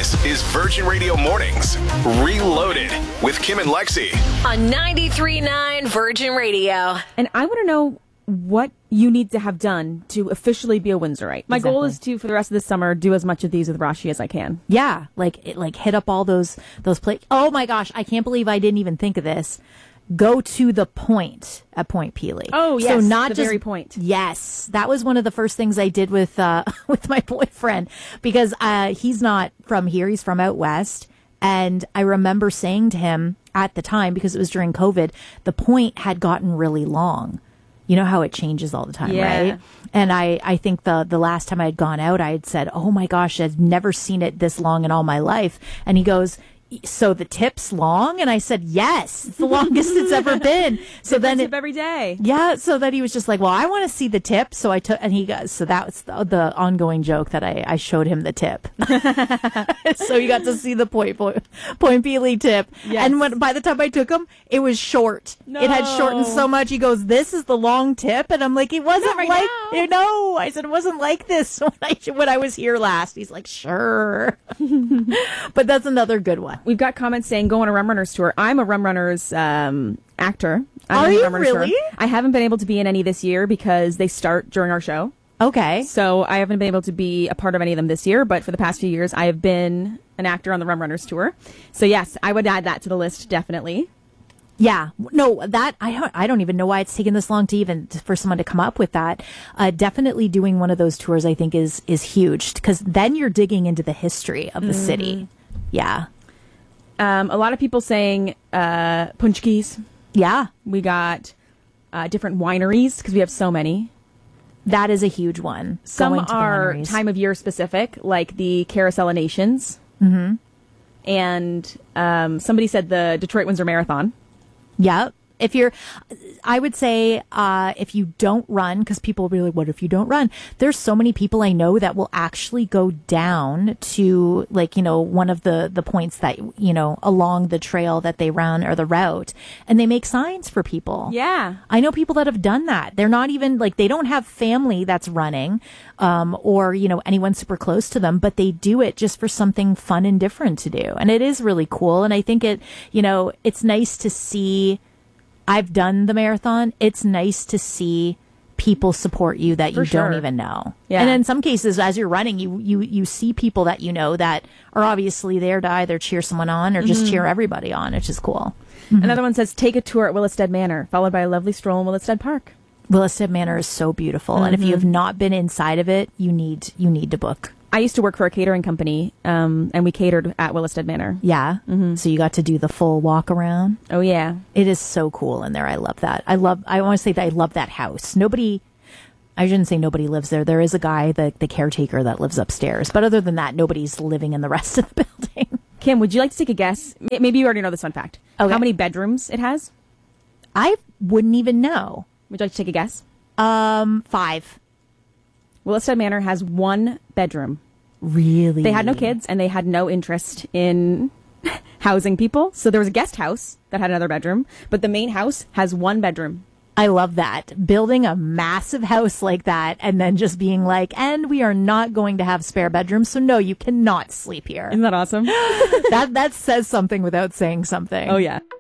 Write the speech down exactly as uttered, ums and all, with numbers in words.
This is Virgin Radio Mornings Reloaded with Kim and Lexi on ninety-three point nine Virgin Radio. And I want to know what you need to have done to officially be a Windsorite. My Exactly. goal is to, for the rest of the summer, do as much of these with Rashi as I can. Yeah, like it, like hit up all those those play. Oh my gosh, I can't believe I didn't even think of this. Go to the point at Point Pelee. Oh yes, so not the just, very point. Yes, that was one of the first things I did with uh, with my boyfriend because uh, he's not from here; he's from out west. And I remember saying to him at the time, because it was during COVID, the point had gotten really long. You know how it changes all the time, Yeah. right? And I, I think the the last time I had gone out, I had said, "Oh my gosh, I've never seen it this long in all my life." And he goes, "So the tip's long?" And I said, "Yes, it's the longest it's ever been." So then, tip it, every day. yeah. So then he was just like, "Well, I want to see the tip." So I took, and he got. So that was the, the ongoing joke that I, I showed him the tip. So he got to see the point point, point Pelee tip. Yes. And when by the time I took him, it was short. No. It had shortened so much. He goes, "This is the long tip," and I'm like, "It wasn't right like now. you know." I said, "It wasn't like this when I when I was here last." He's like, "Sure," but that's another good one. We've got comments saying go on a Rum Runners tour. I'm a Rum Runners um, actor. I'm Are in the you Rum Runners really? tour. I haven't been able to be in any this year because they start during our show. Okay. So I haven't been able to be a part of any of them this year, but for the past few years, I have been an actor on the Rum Runners tour. So yes, I would add that to the list, definitely. Yeah, no, that I don't. I don't even know why it's taken this long to even for someone to come up with that. Uh, definitely doing one of those tours, I think, is is huge because then you're digging into the history of the Mm-hmm. city. Yeah, Um, a lot of people saying uh, punchkis. yeah, We got uh, different wineries because we have so many. that is a huge one. Some Going to the are wineries. time of year specific, like the Carousel of Nations. Mm-hmm. And um, somebody said the Detroit Windsor Marathon. Yeah. If you're, I would say, uh, if you don't run, because people will be like, what if you don't run? There's so many people I know that will actually go down to, like, you know, one of the, the points that, you know, along the trail that they run or the route, and they make signs for people. Yeah. I know people that have done that. They're not even, like, they don't have family that's running, um, or, you know, anyone super close to them, but they do it just for something fun and different to do. And it is really cool. And I think it, you know, it's nice to see. I've done the marathon. It's nice to see people support you that For you don't sure. even know. Yeah. And in some cases, as you're running, you, you, you see people that you know that are obviously there to either cheer someone on or just cheer everybody on, which is cool. Another one says take a tour at Willestead Manor, followed by a lovely stroll in Willestead Park. Willestead Manor is so beautiful. And if you have not been inside of it, you need, you need to book. I used to work for a catering company, um, and we catered at Willestead Manor. Yeah. So you got to do the full walk around. Oh, yeah. It is so cool in there. I love that. I love, I want to say that I love that house. Nobody, I shouldn't say nobody lives there. There is a guy, the, the caretaker that lives upstairs. But other than that, nobody's living in the rest of the building. Kim, would you like to take a guess? M- Maybe you already know this fun fact. Okay. How many bedrooms it has? I wouldn't even know. Would you like to take a guess? Um, five. Willestead Manor has one bedroom. Really? They had no kids, and they had no interest in housing people. So there was a guest house that had another bedroom, but the main house has one bedroom. I love that. Building a massive house like that and then just being like, and we are not going to have spare bedrooms. So no, you cannot sleep here. Isn't that awesome? that, that says something without saying something. Oh, yeah.